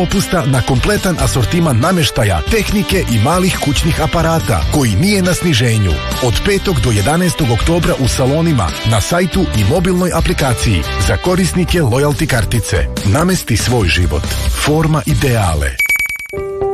Popusta na kompletan asortiman namještaja, tehnike i malih kućnih aparata koji nije na sniženju. Od 5. do 11. oktobra u salonima, na sajtu i mobilnoj aplikaciji za korisnike loyalty kartice. Namesti svoj život. Forma ideale.